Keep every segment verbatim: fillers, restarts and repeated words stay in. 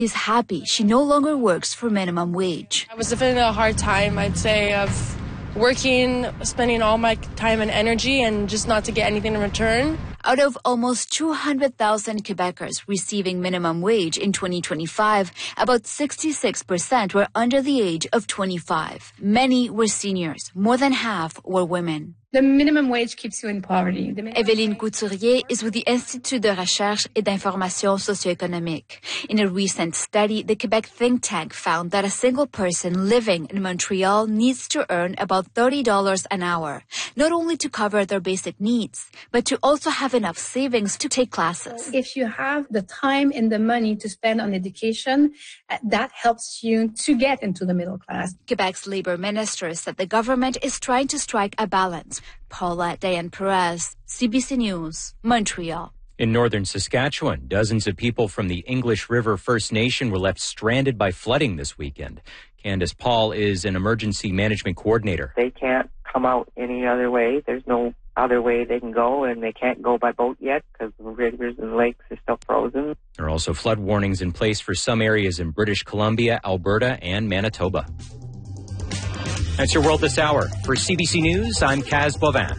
is happy she no longer works for minimum wage. I was definitely a hard time, I'd say, of working, spending all my time and energy and just not to get anything in return. Out of almost two hundred thousand Quebecers receiving minimum wage in twenty twenty-five, about sixty-six percent were under the age of twenty-five. Many were seniors. More than half were women. The minimum wage keeps you in poverty. Evelyne Couturier is with the Institut de Recherche et d'Information Socio-Économique. In a recent study, the Quebec think tank found that a single person living in Montreal needs to earn about thirty dollars an hour, not only to cover their basic needs, but to also have enough savings to take classes. If you have the time and the money to spend on education, that helps you to get into the middle class. Quebec's labor minister said the government is trying to strike a balance. Paula Diane Perez, C B C News, Montreal. In northern Saskatchewan, dozens of people from the English River First Nation were left stranded by flooding this weekend. Candace Paul is an emergency management coordinator. They can't come out any other way. There's no other way they can go, and they can't go by boat yet because the rivers and lakes are still frozen. There are also flood warnings in place for some areas in British Columbia, Alberta, and Manitoba. That's your World This Hour. For C B C News, I'm Kaz Bovin.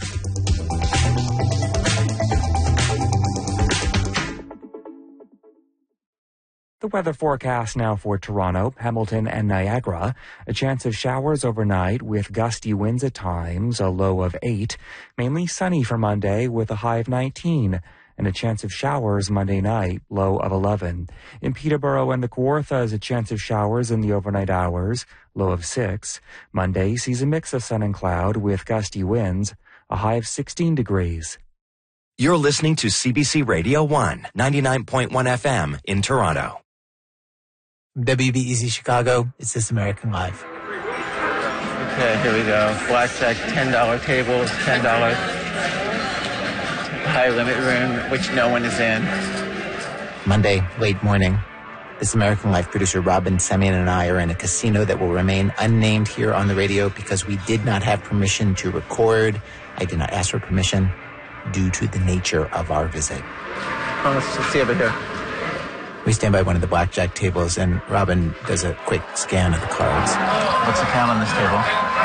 The weather forecast now for Toronto, Hamilton, and Niagara. A chance of showers overnight with gusty winds at times, a low of eight. Mainly sunny for Monday with a high of nineteen. And a chance of showers Monday night, low of eleven. In Peterborough and the Kawarthas, a chance of showers in the overnight hours, low of six. Monday sees a mix of sun and cloud with gusty winds, a high of sixteen degrees. You're listening to C B C Radio one, ninety-nine point one F M in Toronto. W B E Z Chicago, it's This American Life. Okay, here we go. Blackjack, ten dollar tables, ten dollars. High limit room, which no one is in. Monday, late morning. This American Life producer Robin Semyon and I are in a casino that will remain unnamed here on the radio because we did not have permission to record. I did not ask for permission due to the nature of our visit. Oh, let's just see over here. We stand by one of the blackjack tables, and Robin does a quick scan of the cards. What's the count on this table?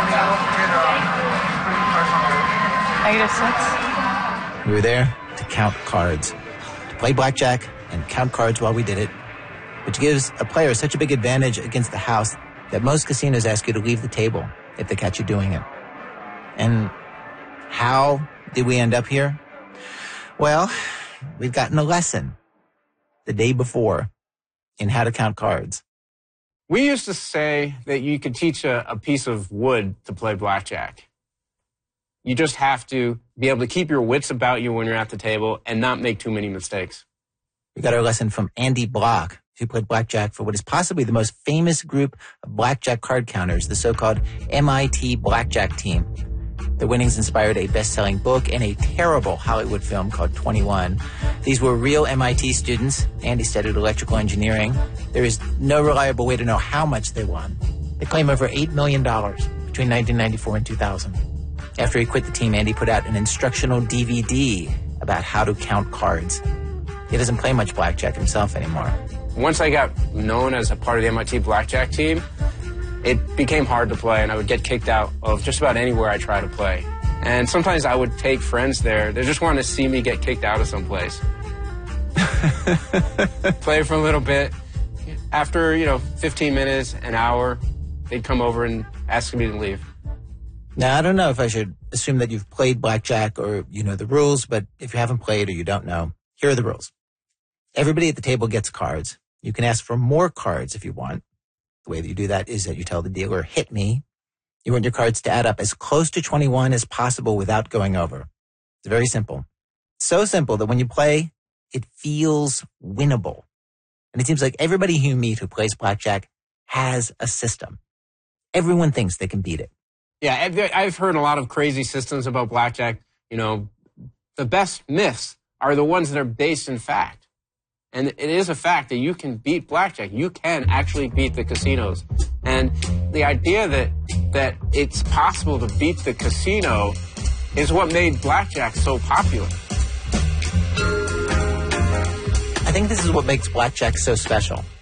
Negative six. We were there to count cards, to play blackjack and count cards while we did it, which gives a player such a big advantage against the house that most casinos ask you to leave the table if they catch you doing it. And how did we end up here? Well, we've gotten a lesson the day before in how to count cards. We used to say that you could teach a, a piece of wood to play blackjack. You just have to be able to keep your wits about you when you're at the table and not make too many mistakes. We got our lesson from Andy Block, who played blackjack for what is possibly the most famous group of blackjack card counters, the so-called M I T Blackjack Team. The winnings inspired a best-selling book and a terrible Hollywood film called twenty-one. These were real M I T students. Andy studied electrical engineering. There is no reliable way to know how much they won. They claim over eight million dollars between nineteen ninety-four and two thousand. After he quit the team, Andy put out an instructional D V D about how to count cards. He doesn't play much blackjack himself anymore. Once I got known as a part of the M I T Blackjack team, it became hard to play, and I would get kicked out of just about anywhere I tried to play. And sometimes I would take friends there. They just wanted to see me get kicked out of someplace. Play for a little bit. After, you know, fifteen minutes, an hour, they'd come over and ask me to leave. Now, I don't know if I should assume that you've played blackjack or you know the rules, but if you haven't played or you don't know, here are the rules. Everybody at the table gets cards. You can ask for more cards if you want. The way that you do that is that you tell the dealer, hit me. You want your cards to add up as close to twenty-one as possible without going over. It's very simple. So simple that when you play, it feels winnable. And it seems like everybody you meet who plays blackjack has a system. Everyone thinks they can beat it. Yeah, I've heard a lot of crazy systems about blackjack. You know, the best myths are the ones that are based in fact. And it is a fact that you can beat blackjack. You can actually beat the casinos. And the idea that that it's possible to beat the casino is what made blackjack so popular. I think this is what makes blackjack so special.